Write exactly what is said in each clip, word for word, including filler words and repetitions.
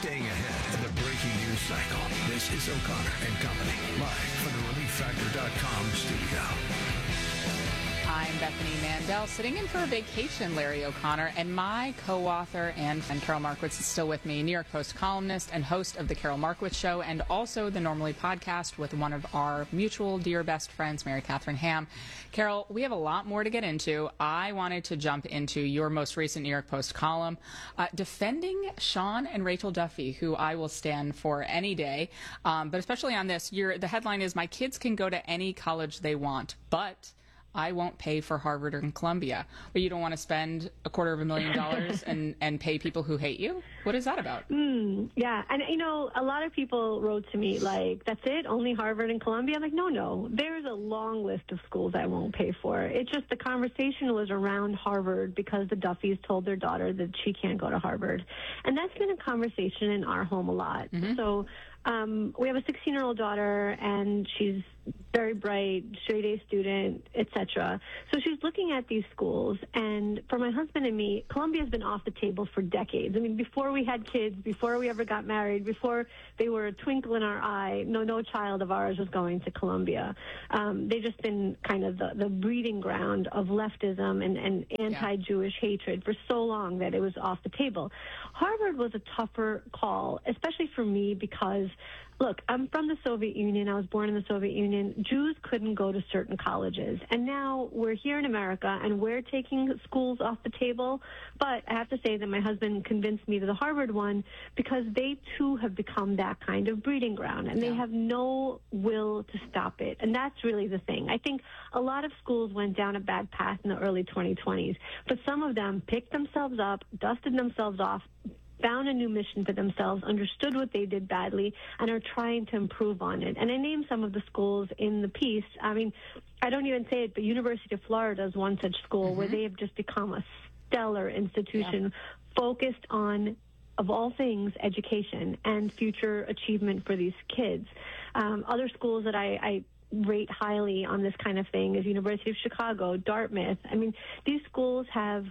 Staying ahead of the breaking news cycle. This is O'Connor and Company, live from the relief factor dot com studio. I'm Bethany Mandel, sitting in for a vacation, Larry O'Connor, and my co-author and friend Carol Markowitz is still with me, New York Post columnist and host of The Carol Markowitz Show, and also the Normally podcast with one of our mutual dear best friends, Mary Catherine Ham. Carol, we have a lot more to get into. I wanted to jump into your most recent New York Post column, uh, defending Sean and Rachel Duffy, who I will stand for any day, um, but especially on this. Your, the headline is, "My kids can go to any college they want, but I won't pay for Harvard or Columbia." But you don't want to spend a quarter of a million dollars and, and pay people who hate you? What is that about? Mm, yeah. And, you know, a lot of people wrote to me like, that's it? Only Harvard and Columbia? I'm like, no, no. There's a long list of schools I won't pay for. It's just the conversation was around Harvard because the Duffys told their daughter that she can't go to Harvard. And that's been a conversation in our home a lot. Mm-hmm. So um, we have a sixteen-year-old daughter, and she's very bright, straight-A student, et cetera. So she's looking at these schools, and for my husband and me, Columbia's been off the table for decades. I mean, before we had kids, before we ever got married, before they were a twinkle in our eye, no, no child of ours was going to Columbia. Um, they've just been kind of the, the breeding ground of leftism and, and anti-Jewish yeah. hatred for so long that it was off the table. Harvard was a tougher call, especially for me, because look, I'm from the Soviet Union. I was born in the Soviet Union. Jews couldn't go to certain colleges. And now we're here in America, and we're taking schools off the table. But I have to say that my husband convinced me to the Harvard one because they, too, have become that kind of breeding ground, and yeah. they have no will to stop it. And that's really the thing. I think a lot of schools went down a bad path in the early twenty twenties, but some of them picked themselves up, dusted themselves off, found a new mission for themselves, understood what they did badly, and are trying to improve on it. And I named some of the schools in the piece. I mean, I don't even say it, but University of Florida is one such school mm-hmm. where they have just become a stellar institution yeah. focused on, of all things, education and future achievement for these kids. Um, other schools that I, I rate highly on this kind of thing is University of Chicago, Dartmouth. I mean, these schools have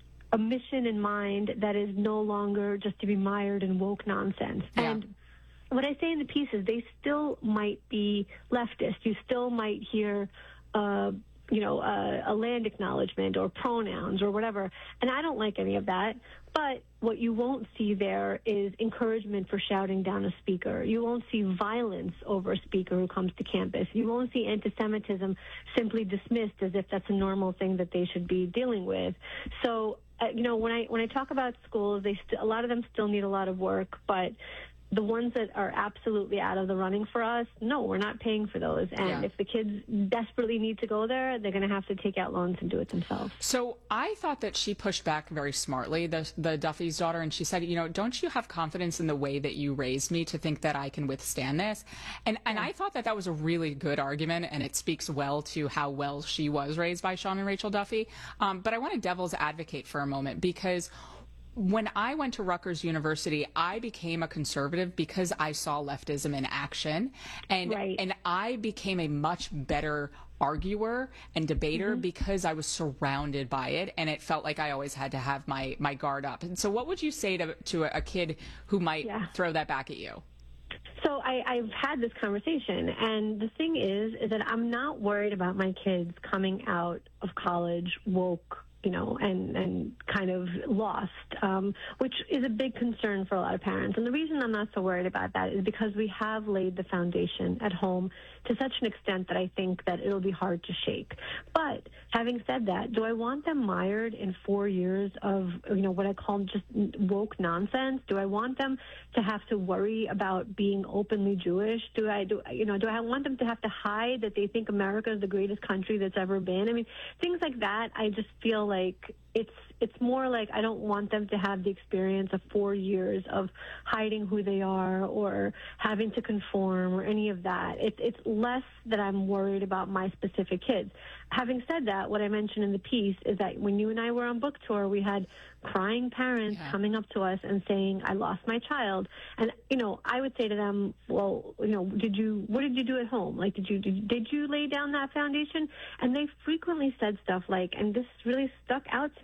a mission in mind that is no longer just to be mired in woke nonsense. Yeah. And what I say in the piece is they still might be leftist. You still might hear, uh, you know, uh, a land acknowledgement or pronouns or whatever. And I don't like any of that. But what you won't see there is encouragement for shouting down a speaker. You won't see violence over a speaker who comes to campus. You won't see anti-Semitism simply dismissed as if that's a normal thing that they should be dealing with. So, uh, you know, when I when I talk about schools, they st- a lot of them still need a lot of work, but the ones that are absolutely out of the running for us, no, we're not paying for those. And yeah. if the kids desperately need to go there, they're going to have to take out loans and do it themselves. So I thought that she pushed back very smartly, the, the Duffy's daughter, and she said, you know, don't you have confidence in the way that you raised me to think that I can withstand this? And, yeah. and I thought that that was a really good argument, and it speaks well to how well she was raised by Sean and Rachel Duffy. Um, but I want to devil's advocate for a moment, because when I went to Rutgers University, I became a conservative because I saw leftism in action, and right. and I became a much better arguer and debater mm-hmm. because I was surrounded by it, and it felt like I always had to have my, my guard up. And so what would you say to to a kid who might yeah. throw that back at you? So I, I've had this conversation, and the thing is, is that I'm not worried about my kids coming out of college woke, you know, and, and kind of lost, um, which is a big concern for a lot of parents. And the reason I'm not so worried about that is because we have laid the foundation at home to such an extent that I think that it'll be hard to shake. But having said that, do I want them mired in four years of, you know, what I call just woke nonsense? Do I want them to have to worry about being openly Jewish? Do I, do you know, do I want them to have to hide that they think America is the greatest country that's ever been? I mean, things like that, I just feel like it's it's more like I don't want them to have the experience of four years of hiding who they are or having to conform or any of that. It's it's less that I'm worried about my specific kids. Having said that, what I mentioned in the piece is that when you and I were on book tour, we had crying parents yeah. coming up to us and saying, I lost my child. And, you know, I would say to them, well, you know, did you, what did you do at home? Like, did you, did, did you lay down that foundation? And they frequently said stuff like, and this really stuck out to me,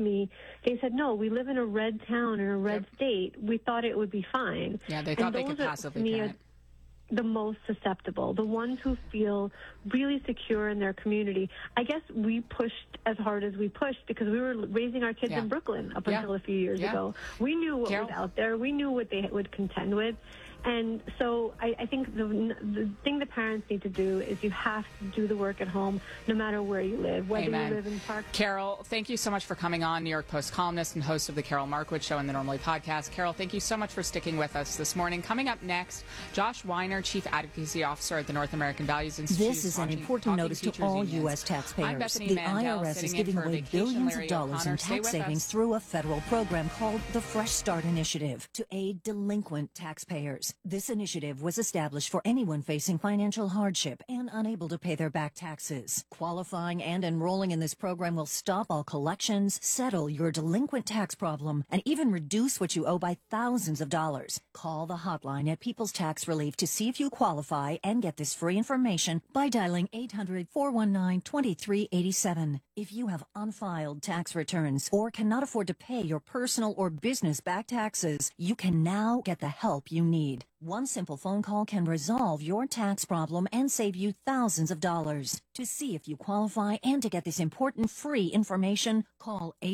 they said, no, we live in a red town in a red yep. state. We thought it would be fine. Yeah, they thought and they could passively parent. The most susceptible, the ones who feel really secure in their community. I guess we pushed as hard as we pushed because we were raising our kids yeah. in Brooklyn up yeah. until a few years yeah. ago. We knew what Carol. was out there. We knew what they would contend with. And so I, I think the, the thing the parents need to do is you have to do the work at home no matter where you live, whether Amen. you live in Park. Carol, thank you so much for coming on, New York Post columnist and host of the Carol Markowitz Show and the Normally podcast. Carol, thank you so much for sticking with us this morning. Coming up next, Josh Weiner, Chief Advocacy Officer at the North American Values Institute. This is talking, an important notice to all U S taxpayers. The Mandel, I R S is giving away billions of dollars in tax savings us. through a federal program called the Fresh Start Initiative to aid delinquent taxpayers. This initiative was established for anyone facing financial hardship and unable to pay their back taxes. Qualifying and enrolling in this program will stop all collections, settle your delinquent tax problem, and even reduce what you owe by thousands of dollars. Call the hotline at People's Tax Relief to see if you qualify and get this free information by dialing eight hundred, four one nine, two three eight seven. If you have unfiled tax returns or cannot afford to pay your personal or business back taxes, you can now get the help you need. One simple phone call can resolve your tax problem and save you thousands of dollars. To see if you qualify and to get this important free information, call eight